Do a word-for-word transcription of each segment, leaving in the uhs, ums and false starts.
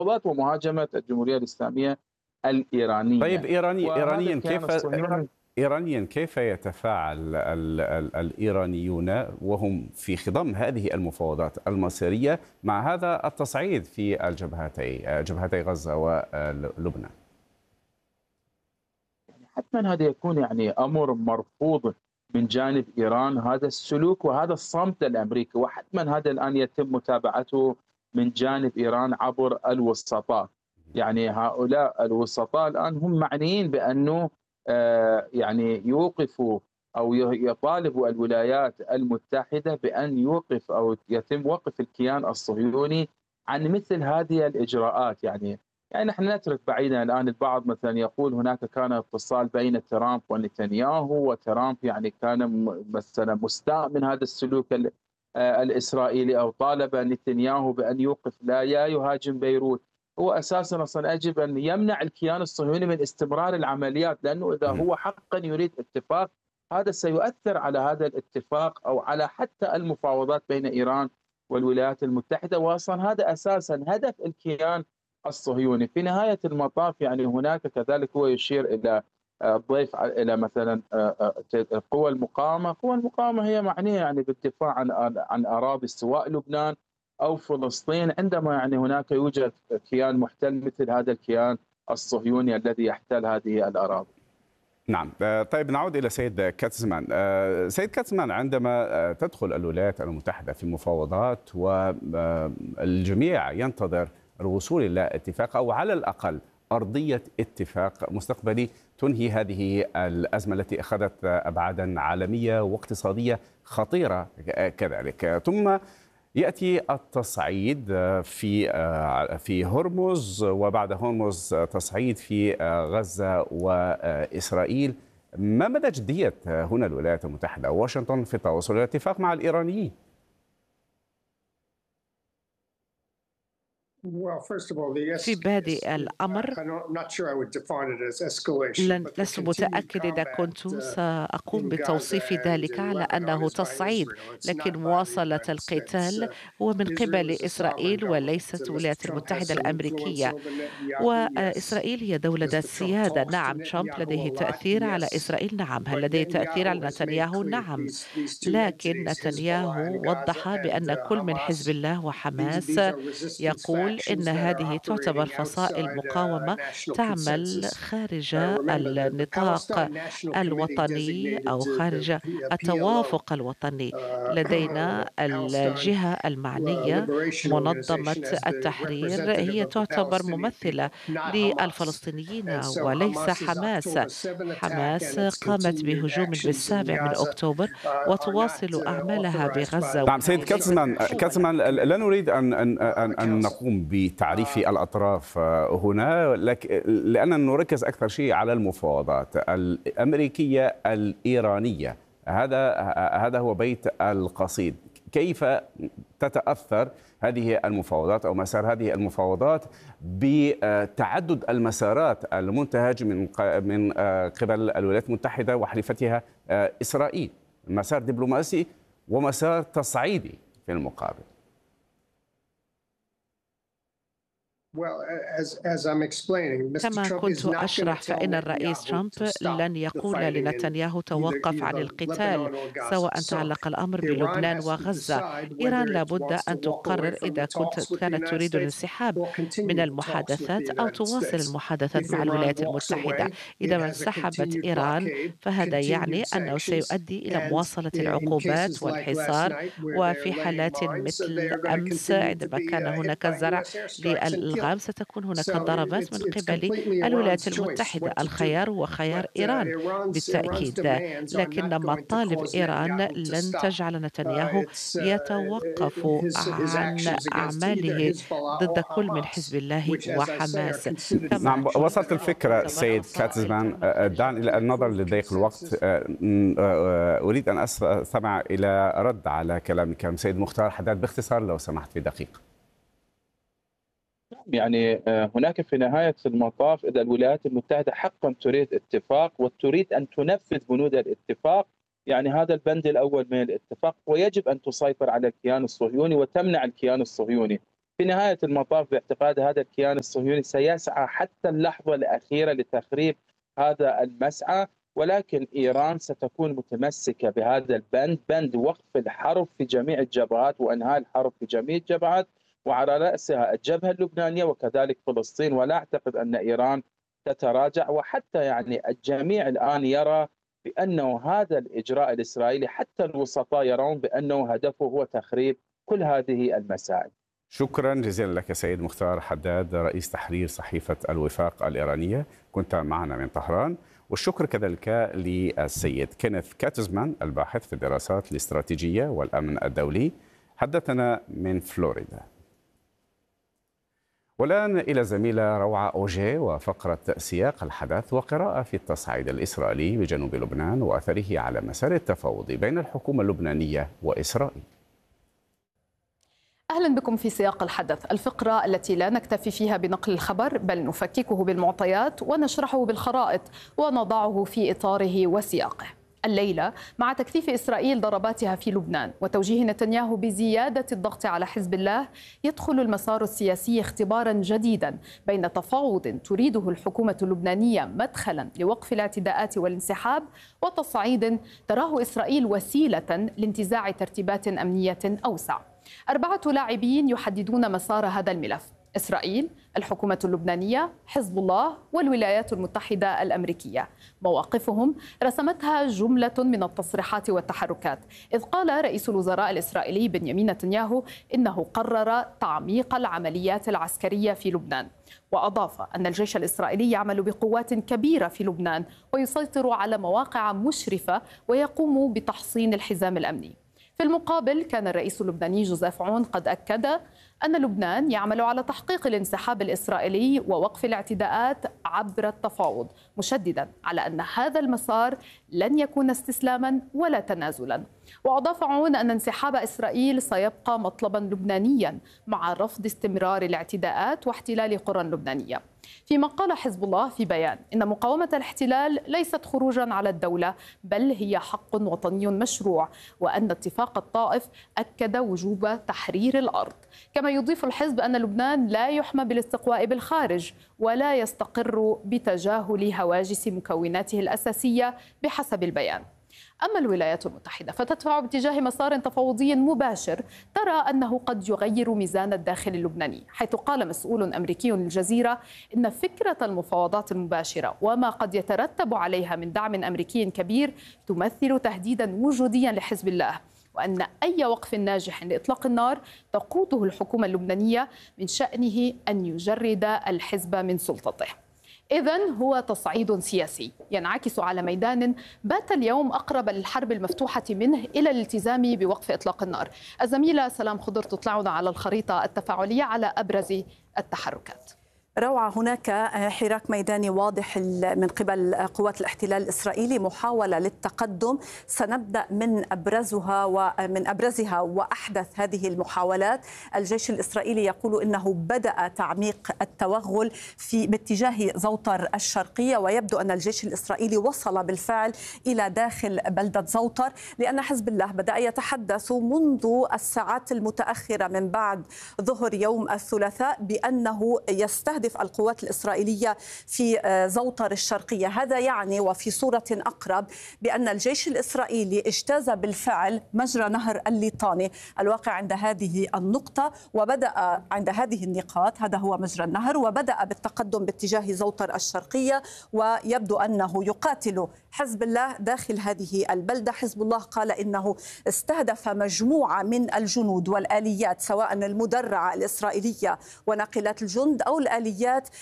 المفاوضات ومهاجمة الجمهورية الإسلامية طيب الإيرانية. إيراني وهذا إيرانيا الكيان كيف الصهيوني إيرانيا كيف يتفاعل ال ال الإيرانيون وهم في خضم هذه المفاوضات المصيرية مع هذا التصعيد في الجبهتي جبهتي غزة ولبنان؟ حتما هذا يكون يعني أمر مرفوض من جانب إيران، هذا السلوك وهذا الصمت الأمريكي، وحتما هذا الآن يتم متابعته من جانب إيران عبر الوسطاء. يعني هؤلاء الوسطاء الآن هم معنيين بأنه آه، يعني يوقفوا أو يطالبوا الولايات المتحدة بأن يوقف أو يتم وقف الكيان الصهيوني عن مثل هذه الإجراءات. يعني يعني نحن نترك بعيدا الآن، البعض مثلا يقول هناك كان اتصال بين ترامب ونتنياهو، وترامب يعني كان م- مثلا مستاء من هذا السلوك ال- آه، الإسرائيلي، أو طالب نتنياهو بأن يوقف لا يا يهاجم بيروت. هو أساسا أصلا يجب أن يمنع الكيان الصهيوني من استمرار العمليات، لأنه إذا مهم. هو حقا يريد اتفاق، هذا سيؤثر على هذا الاتفاق أو على حتى المفاوضات بين إيران والولايات المتحدة. وأصلا هذا أساسا هدف الكيان الصهيوني. في نهاية المطاف يعني هناك كذلك، هو يشير إلى آه، الضيف ع- إلى مثلا آه، آه، قوى المقاومة. قوى المقاومة هي معنية يعني بالدفاع عن عن أراضي سواء لبنان أو فلسطين، عندما يعني هناك يوجد كيان محتل مثل هذا الكيان الصهيوني الذي يحتل هذه الأراضي. نعم. آه، طيب نعود إلى سيد كاتزمان. آه، سيد كاتزمان، عندما آه، تدخل الولايات المتحدة في مفاوضات والجميع ينتظر الوصول إلى اتفاق أو على الأقل أرضية اتفاق مستقبلي تنهي هذه الأزمة التي أخذت أبعادا عالمية واقتصادية خطيرة كذلك، ثم يأتي التصعيد في في هرمز، وبعد هرمز تصعيد في غزة وإسرائيل. ما مدى جدية هنا الولايات المتحدة وواشنطن في التوصل إلى اتفاق مع الإيرانيين؟ في بادئ الأمر لن لست متأكد إذا كنت سأقوم بتوصيف ذلك على أنه تصعيد، لكن مواصلة القتال هو من قبل إسرائيل وليست الولايات المتحدة الأمريكية. وإسرائيل هي دولة ذات سيادة. نعم، ترامب لديه تأثير على إسرائيل. نعم، هل لديه تأثير على نتنياهو؟ نعم، لكن نتنياهو وضح بأن كل من حزب الله وحماس يقول إن هذه تعتبر فصائل مقاومة تعمل خارج النطاق الوطني أو خارج التوافق الوطني. لدينا الجهة المعنية منظمة التحرير، هي تعتبر ممثلة للفلسطينيين وليس حماس. حماس قامت بهجوم بالسابع من أكتوبر وتواصل أعمالها بغزة. نعم سيد كاتزمان، كاتزمان لا نريد أن أن أن أن نقوم بتعريف الأطراف هنا، لك لأننا نركز أكثر شيء على المفاوضات الأمريكية الإيرانية. هذا هذا هو بيت القصيد. كيف تتأثر هذه المفاوضات أو مسار هذه المفاوضات بتعدد المسارات المنتهج من من قبل الولايات المتحدة وحليفتها إسرائيل، مسار دبلوماسي ومسار تصعيدي في المقابل؟ كما كنت أشرح، فإن الرئيس ترامب لن يقول لنتنياهو توقف عن القتال، سواء تعلق الأمر بلبنان وغزة. إيران لابد أن تقرر إذا كنت كانت تريد الانسحاب من المحادثات أو تواصل المحادثات مع الولايات المتحدة. إذا ما انسحبت إيران فهذا يعني أنه سيؤدي إلى مواصلة العقوبات والحصار، وفي حالات مثل أمس عندما كان هناك زرع للإلغام ستكون هناك ضربات من قبل الولايات المتحدة. الخيار هو خيار إيران بالتأكيد، لكن مطالب إيران لن تجعل نتنياهو يتوقف عن أعماله ضد كل من حزب الله وحماس. نعم، وصلت الفكرة سيد كاتزمان. دعني النظر لضيق الوقت، أريد أن أستمع إلى رد على كلامك سيد مختار حداد باختصار لو سمحت في دقيقة. يعني هناك في نهاية المطاف، إذا الولايات المتحدة حقا تريد اتفاق وتريد أن تنفذ بنود الاتفاق، يعني هذا البند الأول من الاتفاق، ويجب أن تسيطر على الكيان الصهيوني وتمنع الكيان الصهيوني. في نهاية المطاف باعتقاد هذا الكيان الصهيوني سيسعى حتى اللحظة الأخيرة لتخريب هذا المسعى، ولكن إيران ستكون متمسكة بهذا البند، بند وقف الحرب في جميع الجبهات وإنهاء الحرب في جميع الجبهات، وعلى رأسها الجبهة اللبنانية وكذلك فلسطين. ولا أعتقد أن إيران تتراجع، وحتى يعني الجميع الآن يرى بأنه هذا الإجراء الإسرائيلي، حتى الوسطاء يرون بأنه هدفه هو تخريب كل هذه المسائل. شكرا جزيلا لك سيد مختار حداد، رئيس تحرير صحيفة الوفاق الإيرانية، كنت معنا من طهران. والشكر كذلك للسيد كينيث كاتزمان، الباحث في الدراسات الاستراتيجية والأمن الدولي، حدثنا من فلوريدا. والآن إلى زميلة روعة أوجي وفقرة سياق الحدث وقراءة في التصعيد الإسرائيلي بجنوب لبنان وأثره على مسار التفاوض بين الحكومة اللبنانية وإسرائيل. أهلا بكم في سياق الحدث، الفقرة التي لا نكتفي فيها بنقل الخبر بل نفككه بالمعطيات ونشرحه بالخرائط ونضعه في إطاره وسياقه. الليلة مع تكثيف إسرائيل ضرباتها في لبنان وتوجيه نتنياهو بزيادة الضغط على حزب الله، يدخل المسار السياسي اختبارا جديدا بين تفاوض تريده الحكومة اللبنانية مدخلا لوقف الاعتداءات والانسحاب، وتصعيد تراه إسرائيل وسيلة لانتزاع ترتيبات أمنية أوسع. أربعة لاعبين يحددون مسار هذا الملف: إسرائيل، الحكومة اللبنانية، حزب الله والولايات المتحدة الأمريكية. مواقفهم رسمتها جملة من التصريحات والتحركات، إذ قال رئيس الوزراء الإسرائيلي بنيامين نتنياهو إنه قرر تعميق العمليات العسكرية في لبنان، وأضاف أن الجيش الإسرائيلي يعمل بقوات كبيرة في لبنان ويسيطر على مواقع مشرفة ويقوم بتحصين الحزام الأمني. في المقابل كان الرئيس اللبناني جوزيف عون قد أكد أن لبنان يعمل على تحقيق الانسحاب الإسرائيلي ووقف الاعتداءات عبر التفاوض، مشددا على أن هذا المسار لن يكون استسلاما ولا تنازلا. وأضاف عون أن انسحاب إسرائيل سيبقى مطلبا لبنانيا مع رفض استمرار الاعتداءات واحتلال قرى لبنانية. فيما قال حزب الله في بيان إن مقاومة الاحتلال ليست خروجا على الدولة بل هي حق وطني مشروع، وأن اتفاق الطائف أكد وجوب تحرير الأرض. كما يضيف الحزب أن لبنان لا يحمى بالاستقواء بالخارج ولا يستقر بتجاهل هواجس مكوناته الأساسية بحسب البيان. أما الولايات المتحدة فتدفع باتجاه مسار تفاوضي مباشر ترى أنه قد يغير ميزان الداخل اللبناني، حيث قال مسؤول أمريكي للجزيرة إن فكرة المفاوضات المباشرة وما قد يترتب عليها من دعم أمريكي كبير تمثل تهديدا وجوديا لحزب الله، وأن أي وقف ناجح لإطلاق النار تقوده الحكومة اللبنانية من شأنه أن يجرد الحزب من سلطته. إذن هو تصعيد سياسي ينعكس على ميدان بات اليوم أقرب للحرب المفتوحة منه إلى الالتزام بوقف إطلاق النار. الزميلة سلام خضر تطلعنا على الخريطة التفاعلية على أبرز التحركات. روعة، هناك حراك ميداني واضح من قبل قوات الاحتلال الإسرائيلي، محاولة للتقدم سنبدأ من أبرزها ومن أبرزها وأحدث هذه المحاولات. الجيش الإسرائيلي يقول إنه بدأ تعميق التوغل في باتجاه زوطر الشرقية، ويبدو أن الجيش الإسرائيلي وصل بالفعل إلى داخل بلدة زوطر، لأن حزب الله بدأ يتحدث منذ الساعات المتأخرة من بعد ظهر يوم الثلاثاء بأنه يستهدف القوات الإسرائيلية في زوطر الشرقية. هذا يعني وفي صورة أقرب بأن الجيش الإسرائيلي اجتاز بالفعل مجرى نهر الليطاني الواقع عند هذه النقطة، وبدأ عند هذه النقاط، هذا هو مجرى النهر، وبدأ بالتقدم باتجاه زوطر الشرقية، ويبدو أنه يقاتل حزب الله داخل هذه البلدة. حزب الله قال إنه استهدف مجموعة من الجنود والآليات سواء المدرعة الإسرائيلية وناقلات الجند أو الآليات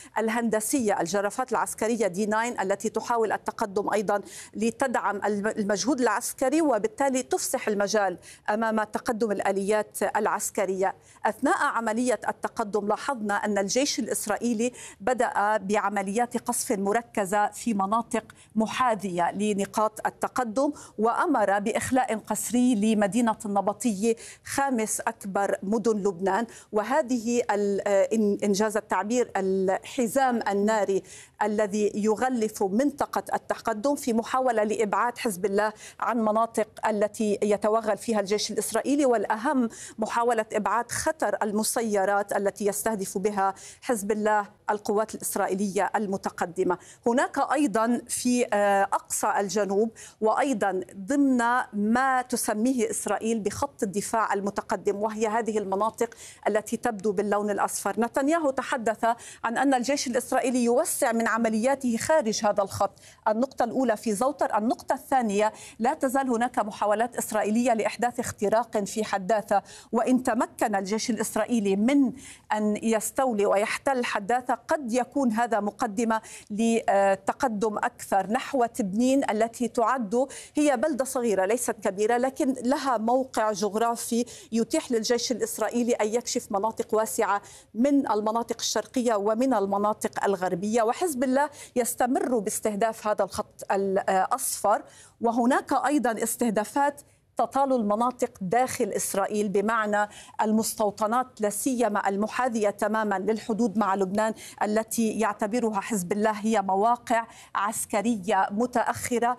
الهندسية الجرافات العسكرية دي تسعة التي تحاول التقدم أيضا لتدعم المجهود العسكري وبالتالي تفسح المجال أمام تقدم الآليات العسكرية. أثناء عملية التقدم لاحظنا أن الجيش الإسرائيلي بدأ بعمليات قصف مركزة في مناطق محاذية لنقاط التقدم، وأمر بإخلاء قسري لمدينة النبطية خامس أكبر مدن لبنان، وهذه إنجاز التعبير الحزام الناري الذي يغلف منطقة التقدم في محاولة لإبعاد حزب الله عن مناطق التي يتوغل فيها الجيش الإسرائيلي، والأهم محاولة إبعاد خطر المسيرات التي يستهدف بها حزب الله القوات الإسرائيلية المتقدمة. هناك أيضا في أقصى الجنوب وأيضا ضمن ما تسميه إسرائيل بخط الدفاع المتقدم، وهي هذه المناطق التي تبدو باللون الأصفر. نتنياهو تحدث عن أن الجيش الإسرائيلي يوسع من عملياته خارج هذا الخط. النقطة الأولى في زوتر. النقطة الثانية، لا تزال هناك محاولات إسرائيلية لإحداث اختراق في حداثة، وإن تمكن الجيش الإسرائيلي من أن يستولي ويحتل حداثة قد يكون هذا مقدمة لتقدم أكثر نحو تبنين التي تعد هي بلدة صغيرة ليست كبيرة، لكن لها موقع جغرافي يتيح للجيش الإسرائيلي أن يكشف مناطق واسعة من المناطق الشرقية ومن المناطق الغربية. وحزب الله يستمر باستهداف هذا الخط الأصفر، وهناك أيضا استهدافات تطال المناطق داخل إسرائيل، بمعنى المستوطنات لا سيما المحاذية تماما للحدود مع لبنان التي يعتبرها حزب الله هي مواقع عسكرية متأخرة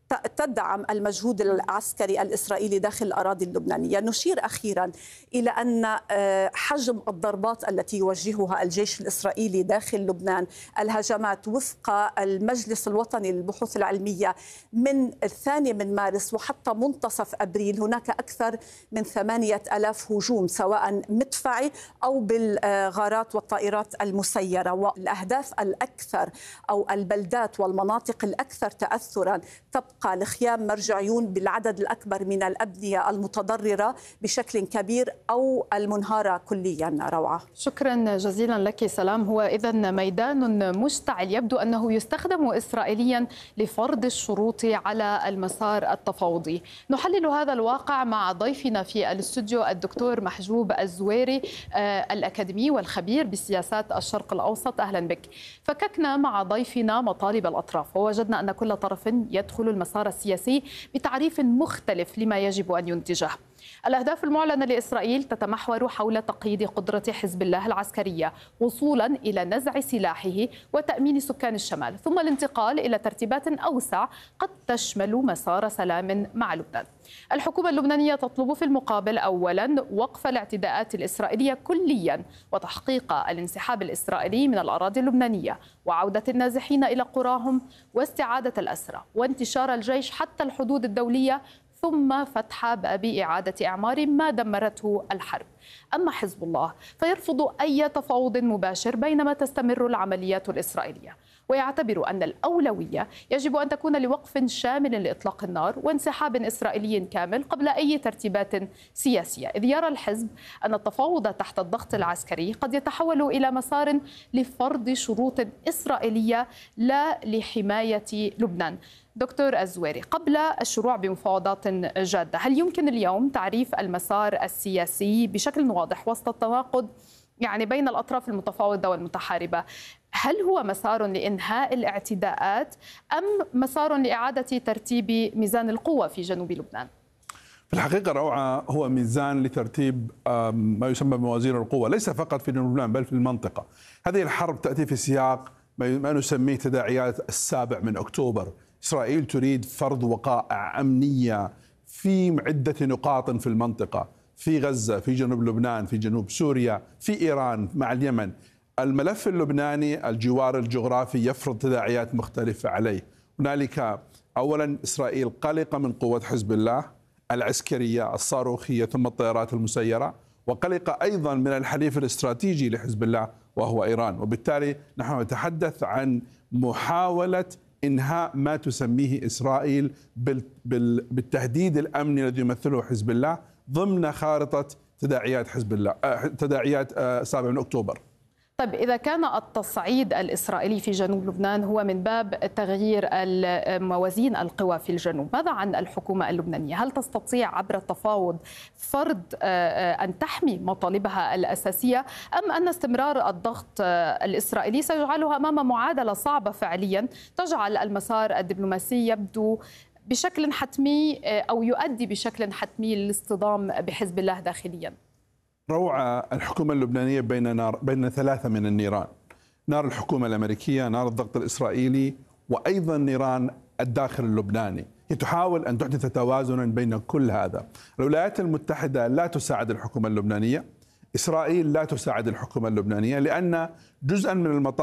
تدعم المجهود العسكري الإسرائيلي داخل الأراضي اللبنانية. نشير أخيرا إلى أن حجم الضربات التي يوجهها الجيش الإسرائيلي داخل لبنان، الهجمات وفق المجلس الوطني للبحوث العلمية من الثاني من مارس وحتى منتصف أبريل هناك أكثر من ثمانية ألاف هجوم سواء مدفعي أو بالغارات والطائرات المسيرة. والأهداف الأكثر أو البلدات والمناطق الأكثر تأثرا تبقى لخيام مرجعيون بالعدد الأكبر من الأبنية المتضررة بشكل كبير أو المنهارة كليا. روعة، شكرا جزيلا لك. سلام، هو إذن ميدان مشتعل يبدو أنه يستخدم إسرائيليا لفرض الشروط على المسار التفاوضي. نحلل هذا الواقع مع ضيفنا في الاستوديو الدكتور محجوب الزويري الأكاديمي والخبير بسياسات الشرق الأوسط. أهلا بك. فككنا مع ضيفنا مطالب الأطراف ووجدنا أن كل طرف يدخل المسار السياسي بتعريف مختلف لما يجب أن ينتجه. الأهداف المعلنة لإسرائيل تتمحور حول تقييد قدرة حزب الله العسكرية وصولا إلى نزع سلاحه وتأمين سكان الشمال، ثم الانتقال إلى ترتيبات أوسع قد تشمل مسار سلام مع لبنان. الحكومة اللبنانية تطلب في المقابل أولا وقف الاعتداءات الإسرائيلية كليا وتحقيق الانسحاب الإسرائيلي من الأراضي اللبنانية وعودة النازحين إلى قراهم واستعادة الأسرى وانتشار الجيش حتى الحدود الدولية، ثم فتح باب إعادة إعمار ما دمرته الحرب. أما حزب الله فيرفض أي تفاوض مباشر بينما تستمر العمليات الإسرائيلية، ويعتبر أن الأولوية يجب أن تكون لوقف شامل لإطلاق النار وانسحاب إسرائيلي كامل قبل أي ترتيبات سياسية، إذ يرى الحزب أن التفاوض تحت الضغط العسكري قد يتحول إلى مسار لفرض شروط إسرائيلية لا لحماية لبنان. دكتور الزويري، قبل الشروع بمفاوضات جادة، هل يمكن اليوم تعريف المسار السياسي بشكل واضح وسط التناقض يعني بين الأطراف المتفاوضة والمتحاربة؟ هل هو مسار لإنهاء الاعتداءات أم مسار لإعادة ترتيب ميزان القوة في جنوب لبنان؟ في الحقيقة روعة، هو ميزان لترتيب ما يسمى بموازين القوة ليس فقط في جنوب لبنان بل في المنطقة. هذه الحرب تأتي في سياق ما نسميه تداعيات السابع من أكتوبر. إسرائيل تريد فرض وقائع أمنية في عدة نقاط في المنطقة، في غزة، في جنوب لبنان، في جنوب سوريا، في إيران، مع اليمن. الملف اللبناني الجوار الجغرافي يفرض تداعيات مختلفة عليه. هنالك أولا إسرائيل قلقة من قوة حزب الله العسكرية الصاروخية ثم الطائرات المسيرة، وقلقة أيضا من الحليف الاستراتيجي لحزب الله وهو إيران. وبالتالي نحن نتحدث عن محاولة إنهاء ما تسميه إسرائيل بالتهديد الأمني الذي يمثله حزب الله ضمن خارطة تداعيات حزب الله تداعيات سابع من أكتوبر. طيب، إذا كان التصعيد الإسرائيلي في جنوب لبنان هو من باب تغيير موازين القوى في الجنوب، ماذا عن الحكومة اللبنانية؟ هل تستطيع عبر التفاوض فرض أن تحمي مطالبها الأساسية، أم أن استمرار الضغط الإسرائيلي سيجعلها أمام معادلة صعبة فعليا تجعل المسار الدبلوماسي يبدو بشكل حتمي أو يؤدي بشكل حتمي للاصطدام بحزب الله داخليا؟ روعة، الحكومة اللبنانية بين نار بين ثلاثة من النيران. نار الحكومة الأمريكية، نار الضغط الإسرائيلي، وأيضا نيران الداخل اللبناني. هي تحاول أن تحدث توازنا بين كل هذا. الولايات المتحدة لا تساعد الحكومة اللبنانية، إسرائيل لا تساعد الحكومة اللبنانية، لأن جزءا من المطالب